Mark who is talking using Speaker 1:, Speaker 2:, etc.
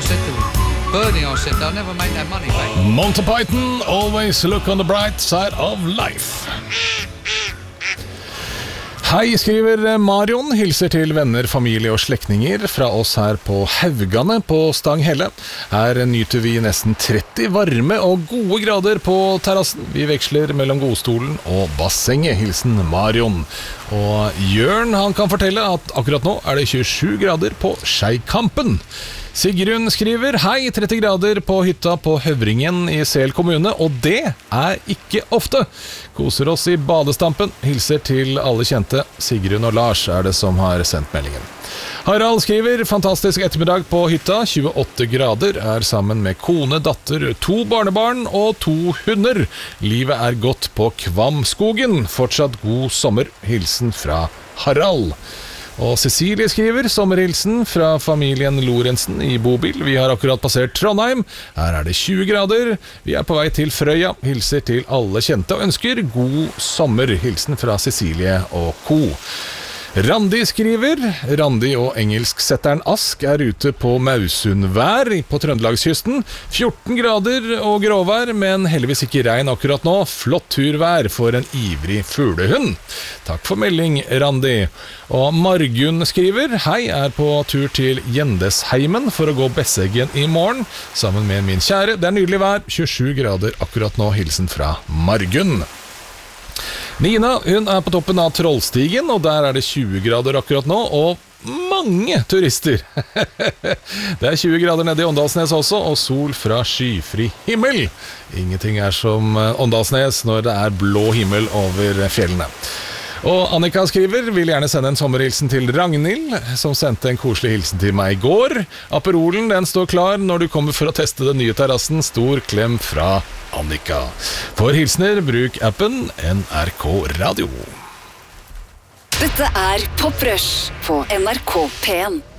Speaker 1: I said to Bernie, I said, they'll never make that money back.
Speaker 2: Monty Python, always look on the bright side of life. Hei, skriver Marion, hilser til venner, familie og slektninger fra oss her på Haugane på Stanghelle. Her nyter vi nesten 30 varme og gode grader på terrassen. Vi veksler mellom godstolen og bassenget, hilsen Marion. Og Jørn, han kan fortelle at akkurat nå er det 27 grader på Skeikampen. Sigrun skriver, hei, 30 grader på hytta på Høvringen i Sel kommune, og det er ikke ofte. Koser oss i badestampen, hilser til alle kjente. Sigrun og Lars er det som har sendt meldingen. Harald skriver, fantastisk ettermiddag på hytta, 28 grader, er sammen med kone, datter, 2 barnebarn og 2 hunder. Livet er godt på Kvamskogen, fortsatt god sommer, hilsen fra Harald. Og Cecilie skriver, sommerhilsen fra familien Lorentzen i Bobil. Vi har akkurat passert Trondheim. Her er det 20 grader. Vi er på vei til Frøya. Hilser til alle kjente og ønsker god sommer. Hilsen fra Cecilie og Co. Randi skriver, Randi og engelsksetteren Ask er ute på Mausundvær på Trøndelagskysten. 14 grader og gråvær, men heldigvis ikke regn akkurat nå. Flott turvær for en ivrig fuglehund. Takk for melding, Randi. Og Margunn skriver, hei, er på tur til Gjendesheimen for å gå Besseggen i morgen, sammen med min kjære. Det er nydelig vær, 27 grader akkurat nå, hilsen fra Margunn. Nina, hun er på toppen av Trollstigen, og der er det 20 grader akkurat nå, og mange turister. Det er 20 grader nede i Åndalsnes også, og sol fra skyfri himmel. Ingenting er som Åndalsnes når det er blå himmel over fjellene. Og Annika skriver, vil gjerne sende en sommerhilsen til Ragnhild, som sendte en koselig hilsen til meg i går. Aperolen, den står klar når du kommer for å teste den nye terrassen. Stor klem fra Annika. For hilsener, bruk appen NRK Radio.
Speaker 3: Dette er Pop Rush på NRK P1.